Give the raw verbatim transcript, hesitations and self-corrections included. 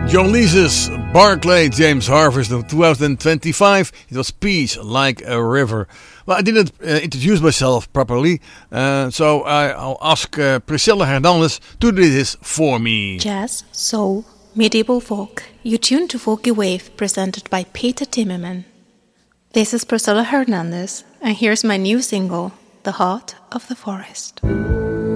John Lees's Barclay James Harvest of twenty twenty-five. It was Peace Like a River. Well, I didn't uh, introduce myself properly, uh, so I, I'll ask uh, Priscilla Hernandez to do this for me. Jazz, soul, medieval folk. You tune to Folky Wave, presented by Peter Timmerman. This is Priscilla Hernandez, and here's my new single, The Heart of the Forest.